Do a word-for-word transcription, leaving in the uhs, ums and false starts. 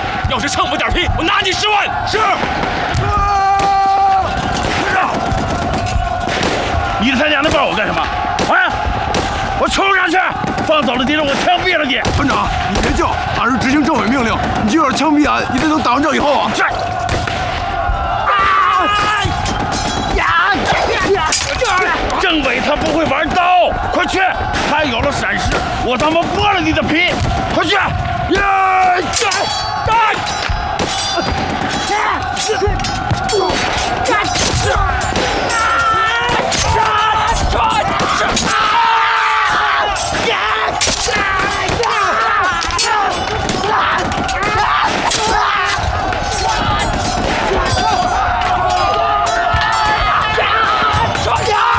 要是蹭不点皮，我拿你十万。 是。你他娘的抱我干什么？啊！我冲上去，放走了敌人，我枪毙了你！ 团长，你别叫，俺是执行政委命令，你就要是枪毙俺，你得等打完仗以后啊。 是。政委他不会玩刀，快去！他有了闪失，我他妈剥了你的皮！快去！呀！